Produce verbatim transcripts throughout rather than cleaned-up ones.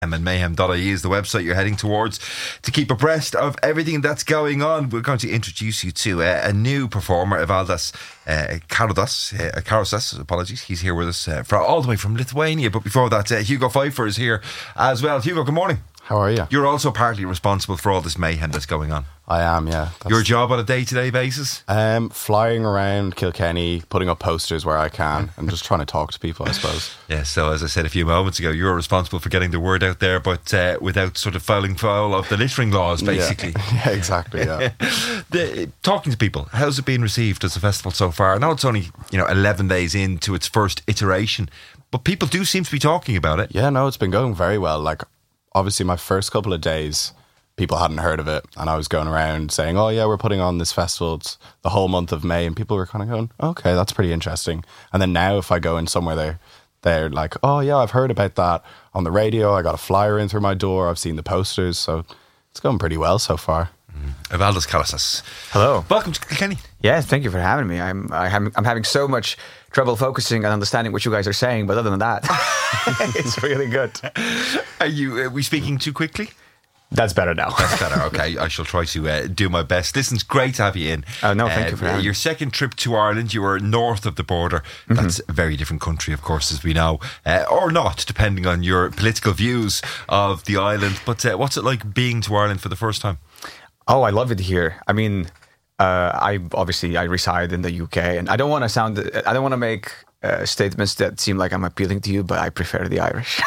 and mayhem dot I E is the website you're heading towards to keep abreast of everything that's going on. We're going to introduce you to uh, a new performer, Evaldas uh, Karodas, uh, Karosas, apologies. He's here with us uh, for, all the way from Lithuania. But before that, uh, Hugo Pfeiffer is here as well. Hugo, good morning. How are you? You're also partly responsible for all this mayhem that's going on. I am, yeah. That's Your job on a day-to-day basis? Um, flying around Kilkenny, putting up posters where I can, and just trying to talk to people, I suppose. Yeah, so as I said a few moments ago, you're responsible for getting the word out there, but uh, without sort of fouling foul of the littering laws, basically. Yeah, yeah exactly, yeah. the, talking to people, how's it been received as a festival so far? I know it's only, you know, eleven days into its first iteration, but people do seem to be talking about it. Yeah, no, it's been going very well. Like, obviously, my first couple of days, people hadn't heard of it, and I was going around saying, oh yeah, we're putting on this festival, it's the whole month of May, and people were kind of going, okay, that's pretty interesting. And then now if I go in somewhere, they're, they're like, oh yeah, I've heard about that on the radio, I got a flyer in through my door, I've seen the posters, so it's going pretty well so far. Mm. Evaldas Karosas. Hello. Welcome to Kilkenny. Yes, thank you for having me. I'm I have, I'm having so much trouble focusing and understanding what you guys are saying, but other than that, it's really good. Are you? Are we speaking too quickly? That's better now. That's better. Okay, I shall try to uh, do my best. Listen, it's great to have you in. Oh no, thank uh, you for having me. Your second trip to Ireland, you were north of the border. Mm-hmm. That's a very different country, of course, as we know, uh, or not, depending on your political views of the island. But uh, what's it like being to Ireland for the first time? Oh, I love it here. I mean, uh, I obviously I reside in the U K, and I don't want to sound, I don't want to make uh, statements that seem like I'm appealing to you, but I prefer the Irish.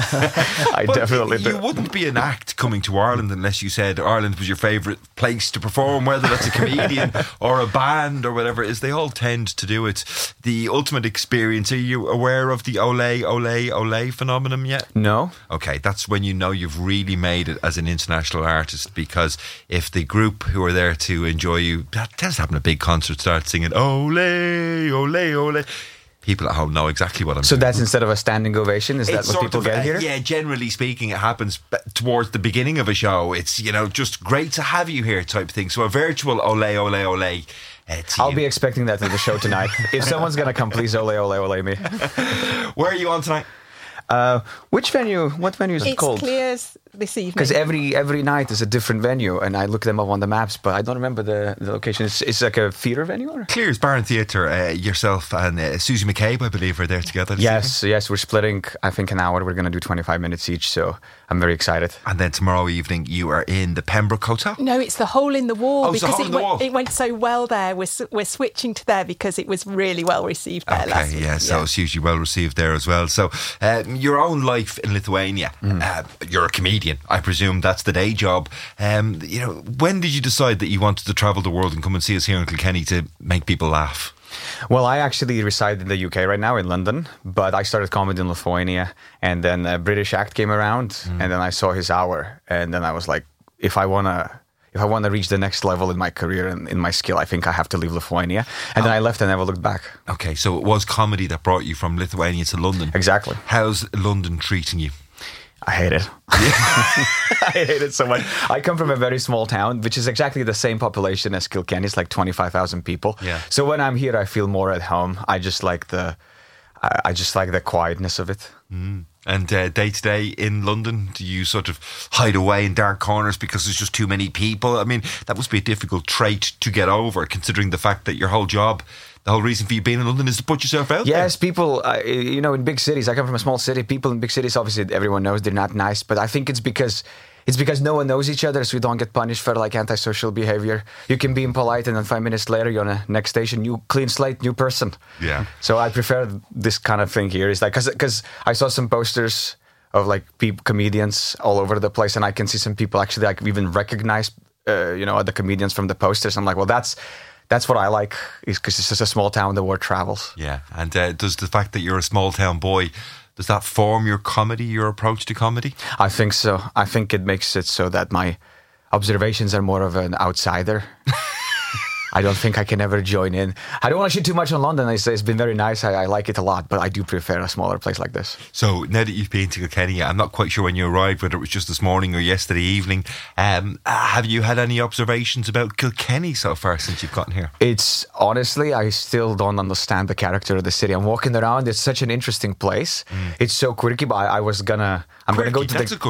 I but definitely do. You wouldn't be an act coming to Ireland unless you said Ireland was your favourite place to perform, whether that's a comedian or a band or whatever it is. They all tend to do it. The ultimate experience, are you aware of the ole, ole, ole phenomenon yet? No. Okay, that's when you know you've really made it as an international artist, because if the group who are there to enjoy you, that tends to happen at big concerts, start singing ole, ole, ole, people at home know exactly what I'm so doing. So that's instead of a standing ovation? Is it's that what people of, get uh, here? Yeah, generally speaking, it happens towards the beginning of a show. It's, you know, just great to have you here type thing. So a virtual ole, ole, ole. Uh, I'll you. be expecting that at the show tonight. If someone's going to come, please ole, ole, ole me. Where are you on tonight? Uh, which venue? What venue is it's it called? It's Clears this evening. Because every every night is a different venue, and I look them up on the maps, but I don't remember the, the location. It's, it's like a theatre venue? Or? Clears Bar and Theatre. Uh, yourself and uh, Susie McCabe, I believe, are there together. Yes, evening. yes. We're splitting, I think, an hour. We're going to do twenty-five minutes each, so I'm very excited. And then tomorrow evening, you are in the Pembroke Hotel? No, it's the Hole in the Wall. Oh, it's because the Hole it, in the went, Wall. it went so well there. We're, we're switching to there because it was really well received there okay, last week. yeah, so yeah. it's hugely well received there as well. So, um, your own life in Lithuania, mm. uh, you're a comedian, I presume that's the day job. Um, you know, when did you decide that you wanted to travel the world and come and see us here in Kilkenny to make people laugh? Well, I actually reside in the U K right now, in London, but I started comedy in Lithuania, and then a British act came around, mm. and then I saw his hour, and then I was like, if I want to if I want to reach the next level in my career and in my skill, I think I have to leave Lithuania. And oh. then I left and never looked back. Okay, so it was comedy that brought you from Lithuania to London. Exactly. How's London treating you? I hate it. I hate it so much. I come from a very small town, which is exactly the same population as Kilkenny. It's like twenty-five thousand people. Yeah. So when I'm here, I feel more at home. I just like the, I, I just like the quietness of it. Mm. And uh, day to day in London, do you sort of hide away in dark corners because there's just too many people? I mean, that must be a difficult trait to get over, considering the fact that your whole job, the whole reason for you being in London is to put yourself out there. Yes, people, uh, you know, in big cities, I come from a small city, people in big cities, obviously everyone knows they're not nice, but I think it's because it's because no one knows each other, so you don't get punished for like antisocial behavior. You can be impolite and then five minutes later you're on a next station, new clean slate, new person. Yeah. So I prefer this kind of thing here. It's like, because I saw some posters of like people, comedians all over the place, and I can see some people actually like even recognize, uh, you know, other comedians from the posters. I'm like, well, that's that's what I like, is because it's just a small town, the word travels. Yeah, and uh, does the fact that you're a small town boy, does that form your comedy, your approach to comedy? I think so. I think it makes it so that my observations are more of an outsider. I don't think I can ever join in. I don't want to shit too much on London. It's, it's been very nice. I, I like it a lot, but I do prefer a smaller place like this. So now that you've been to Kilkenny, I'm not quite sure when you arrived, whether it was just this morning or yesterday evening. Um, have you had any observations about Kilkenny so far since you've gotten here? It's honestly, I still don't understand the character of the city. I'm walking around. It's such an interesting place. Mm. It's so quirky, but I, I was gonna, I'm Quirky, gonna go to that's the. a good